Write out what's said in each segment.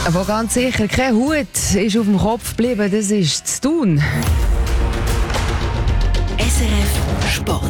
Aber ganz sicher kein Hut ist auf dem Kopf geblieben, das ist zu Thun. SRF Sport.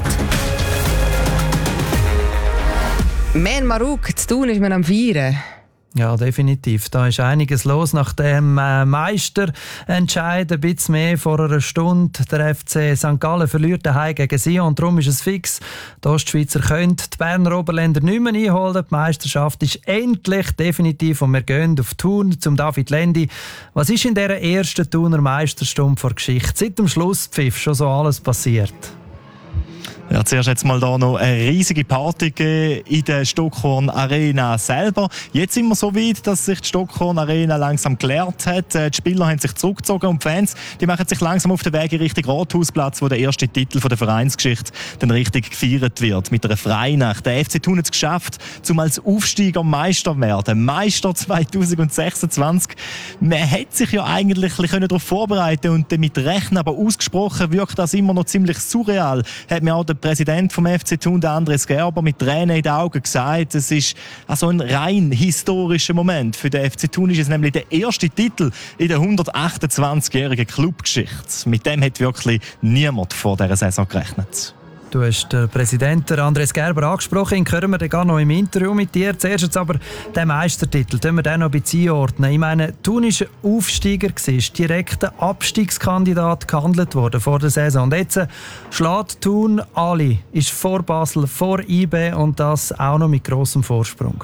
Man Maruk, zu Thun ist man am Feiern. Ja, definitiv. Da ist einiges los nach dem Meisterentscheid. Ein bisschen mehr vor einer Stunde. Der FC St. Gallen verliert daheim gegen Sion. Und darum ist es fix. Die Ostschweizer können die Berner Oberländer nicht mehr einholen. Die Meisterschaft ist endlich definitiv. Und wir gehen auf Thun zum David Lendi. Was ist in dieser ersten Thuner Meisterstunde vor Geschichte? Seit dem Schlusspfiff schon so alles passiert? Ja, zuerst jetzt mal da noch eine riesige Party in der Stockhorn Arena selber. Jetzt sind wir so weit, dass sich die Stockhorn Arena langsam geleert hat. Die Spieler haben sich zurückgezogen und die Fans, die machen sich langsam auf den Weg in Richtung Rathausplatz, wo der erste Titel von der Vereinsgeschichte dann richtig gefeiert wird. Mit einer Freinacht. Der FC Thun hat es geschafft, um als Aufsteiger Meister zu werden. Meister 2026. Man hätte sich ja eigentlich darauf vorbereiten und damit rechnen, aber ausgesprochen wirkt das immer noch ziemlich surreal. Hat mir auch der Präsident vom FC Thun, Andres Gerber, mit Tränen in den Augen gesagt, es ist also ein rein historischer Moment. Für den FC Thun ist es nämlich der erste Titel in der 128-jährigen Clubgeschichte. Mit dem hat wirklich niemand vor dieser Saison gerechnet. Du hast den Präsidenten Andres Gerber angesprochen, ihn hören wir dann gar noch im Interview mit dir. Zuerst jetzt aber den Meistertitel, können wir den noch ein bisschen einordnen. Ich meine, Thun war ein Aufsteiger, ist direkt ein Abstiegskandidat gehandelt worden vor der Saison. Und jetzt schlägt Thun alle, ist vor Basel, vor IB und das auch noch mit grossem Vorsprung.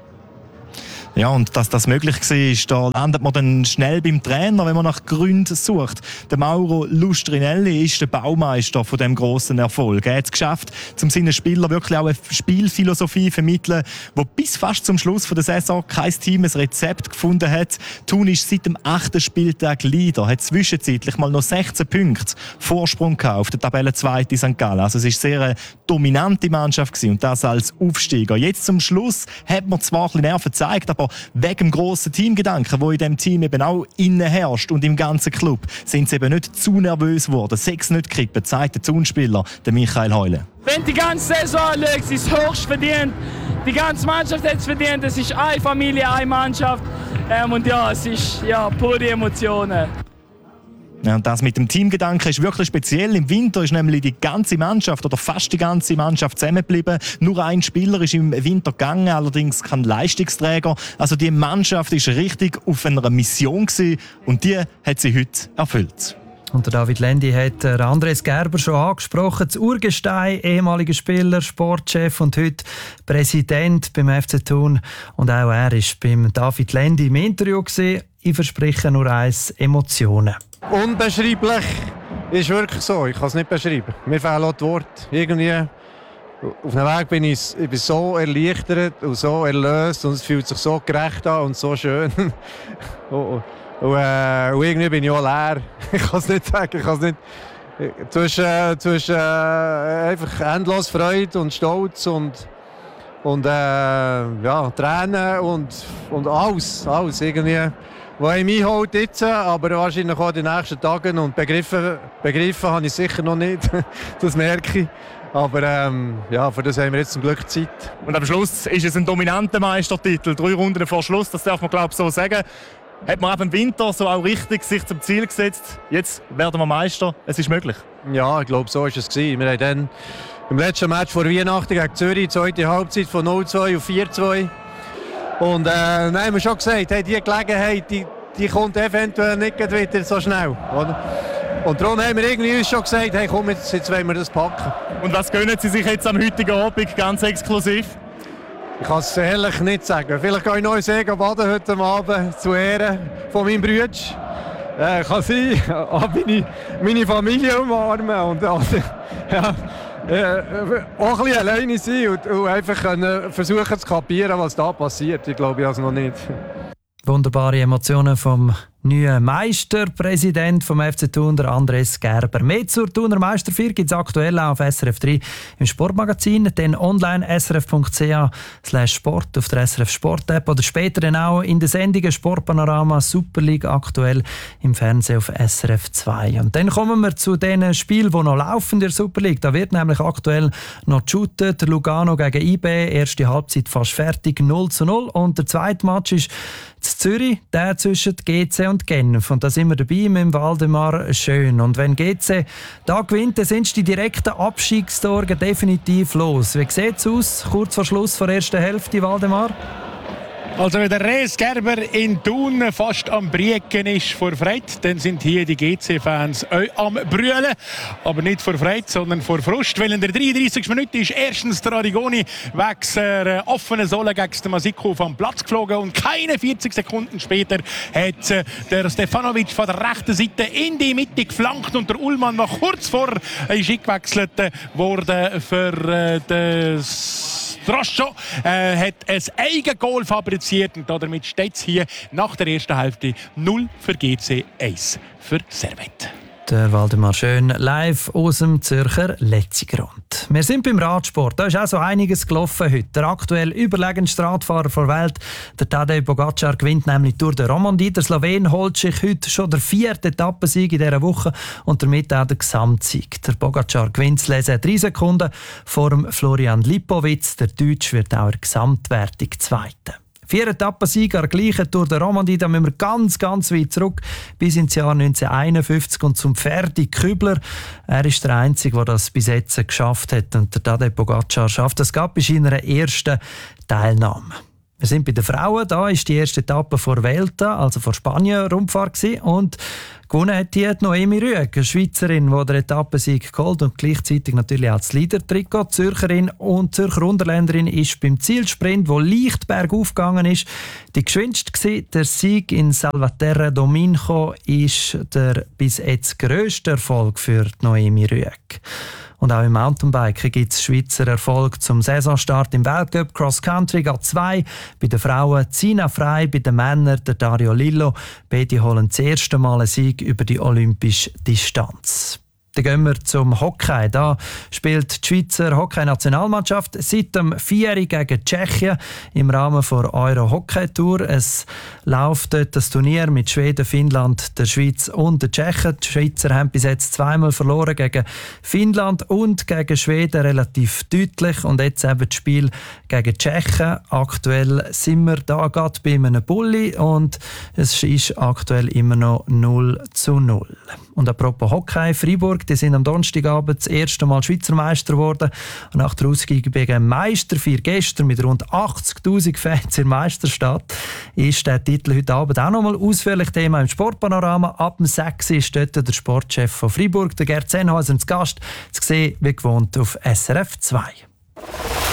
Ja, und dass das möglich war, da landet man dann schnell beim Trainer, wenn man nach Gründen sucht. Der Mauro Lustrinelli ist der Baumeister von dem grossen Erfolg. Er hat es geschafft, um seinen Spielern wirklich auch eine Spielphilosophie zu vermitteln, die bis fast zum Schluss der Saison kein Team ein Rezept gefunden hat. Thun ist seit dem 8. Spieltag Leader, hat zwischenzeitlich mal noch 16 Punkte Vorsprung gehabt auf der Tabellenzweite St. Gallen. Also es war sehr eine dominante Mannschaft gewesen, und das als Aufsteiger. Jetzt zum Schluss hat man zwar ein bisschen Nerven gezeigt, aber wegen dem grossen Teamgedanken, der in diesem Team eben auch innen herrscht und im ganzen Club, sind sie eben nicht zu nervös geworden. 6 nicht kippen, zeigt der Thun-Spieler, der Michael Heule. Wenn die ganze Saison anschaust, ist es höchst verdient. Die ganze Mannschaft hat es verdient. Es ist eine Familie, eine Mannschaft. Und ja, es ist pure Emotionen. Ja, und das mit dem Teamgedanken ist wirklich speziell. Im Winter ist nämlich die ganze Mannschaft oder fast die ganze Mannschaft zusammengeblieben. Nur ein Spieler ist im Winter gegangen, allerdings kein Leistungsträger. Also die Mannschaft ist richtig auf einer Mission gewesen, und die hat sie heute erfüllt. Und der David Lendi hat Andres Gerber schon angesprochen. Das Urgestein, ehemaliger Spieler, Sportchef und heute Präsident beim FC Thun. Und auch er war beim David Lendi im Interview gewesen. Ich verspreche nur eins: Emotionen. Unbeschreiblich ist wirklich so. Ich kann es nicht beschreiben. Mir fehlen auch die Worte. Irgendwie auf dem Weg bin ich so erleichtert und so erlöst, und es fühlt sich so gerecht an und so schön. Und irgendwie bin ich auch leer. Ich kann es nicht sagen. Ich kann es nicht. Zwischen einfach endlos Freude und Stolz und Tränen und alles irgendwie, was ich mich holt jetzt, aber wahrscheinlich auch in den nächsten Tagen. Und begriffen habe ich sicher noch nicht. Das merke ich. Aber für das haben wir jetzt zum Glück Zeit. Und am Schluss ist es ein dominanter Meistertitel. 3 Runden vor Schluss, das darf man, glaube ich, so sagen. Hat man ab dem Winter so auch richtig sich zum Ziel gesetzt, jetzt werden wir Meister, es ist möglich? Ja, ich glaube, so war es. Wir haben dann im letzten Match vor Weihnachten gegen Zürich, die zweite Halbzeit von 0-2 auf 4-2. Und dann haben wir schon gesagt, hey, diese Gelegenheit, die kommt eventuell nicht wieder so schnell. Oder? Und darum haben wir irgendwie uns schon gesagt, hey, komm, jetzt wollen wir das packen. Und was gönnen Sie sich jetzt am heutigen Abend ganz exklusiv? Ich kann es ehrlich nicht sagen. Vielleicht gehe ich noch in See baden heute Abend zu Ehren von meinem Bruder. Kann sein, meine Familie umarmen und auch ein bisschen alleine sein und einfach versuchen zu kapieren, was da passiert. Ich glaube, ich habe es noch nicht. Wunderbare Emotionen vom neuen Meisterpräsident vom FC Thun, der Andres Gerber. Mehr zur Thuner Meisterfeier gibt es aktuell auch auf SRF 3 im Sportmagazin, dann online srf.ch/sport auf der SRF Sport App oder später dann auch in den Sendungen Sportpanorama, Super League aktuell im Fernsehen auf SRF 2. Und dann kommen wir zu den Spielen, die noch laufen in der Super League. Da wird nämlich aktuell noch geshootet. Lugano gegen IB, erste Halbzeit fast fertig, 0-0. Und der zweite Match ist In Zürich, der zwischen GC und Genf. Und da sind wir dabei mit dem Waldemar Schön. Und wenn GC da gewinnt, dann sind die direkten Abstiegssorgen definitiv los. Wie sieht es aus, kurz vor Schluss der ersten Hälfte, Waldemar? Also wenn der Rees Gerber in Thun fast am Brieken ist vor Freude, dann sind hier die GC-Fans am Brüllen. Aber nicht vor Freude, sondern vor Frust. Weil in der 33. Minute ist erstens der Arrigoni wegen der offenen Sohle gegen den Masiko vom Platz geflogen. Und keine 40 Sekunden später hat der Stefanovic von der rechten Seite in die Mitte geflankt. Und der Ullmann noch kurz vor ist eingewechselt worden für das Droscho, hat ein Eigengoal fabriziert und damit steht es hier nach der ersten Hälfte 0 für GC, 1 für Servette. Der Waldemar Schön live aus dem Zürcher Letzigrund. Wir sind beim Radsport. Da ist auch so einiges gelaufen heute. Der aktuell überlegenste Radfahrer der Welt, der Tadej Pogačar, gewinnt nämlich Tour de Romandie. Der Slowen holt sich heute schon der 4. Etappensieg in dieser Woche und damit auch der Gesamtsieg. Der Pogačar gewinnt das 3 Sekunden vor dem Florian Lipowitz. Der Deutsche wird auch in der Gesamtwertung Zweiter. 4 Etappensiege an der gleichen Tour de Romandie, da müssen wir ganz weit zurück, bis ins Jahr 1951 und zum Ferdi Kübler. Er ist der Einzige, der das bis jetzt geschafft hat. Und der Tadej Pogačar schafft das gerade bei seiner ersten Teilnahme. Wir sind bei den Frauen. Da war die erste Etappe vor Vuelta, also vor Spanien-Rundfahrt gewesen. Und gewonnen hat die Noemi Rüegg, eine Schweizerin, die den Etappensieg geholt und gleichzeitig natürlich auch das Leader-Trikot. Die Zürcherin und Zürcher Unterländerin ist beim Zielsprint, wo leicht bergauf gegangen ist, die geschwindste gewesen. Der Sieg in Salvaterra do Minho ist der bis jetzt grösste Erfolg für Noemi Rüegg. Und auch im Mountainbiken gibt es Schweizer Erfolg zum Saisonstart im Weltcup. Cross Country geht 2 bei den Frauen, Zina Frey bei den Männern, der Dario Lillo. Beide holen das erste Mal einen Sieg über die olympische Distanz. Dann gehen wir zum Hockey. Da spielt die Schweizer Hockey-Nationalmannschaft seit dem 4. gegen Tschechien im Rahmen der Euro-Hockey-Tour. Es läuft dort das Turnier mit Schweden, Finnland, der Schweiz und den Tschechen. Die Schweizer haben bis jetzt zweimal verloren gegen Finnland und gegen Schweden relativ deutlich. Und jetzt eben das Spiel gegen Tschechien. Aktuell sind wir da gerade bei einem Bulli und es ist aktuell immer noch 0:0. Und apropos Hockey, Freiburg, die sind am Donnerstagabend das erste Mal Schweizer Meister geworden. Und nach der ausgiebigen Meisterfeier gestern mit rund 80'000 Fans in der Meisterstadt ist der Titel heute Abend auch noch mal ausführlich Thema im Sportpanorama. Ab dem 6 ist dort der Sportchef von Freiburg, der Gerd Sennhäuser, zu Gast. Zu sehen, wie gewohnt, auf SRF 2.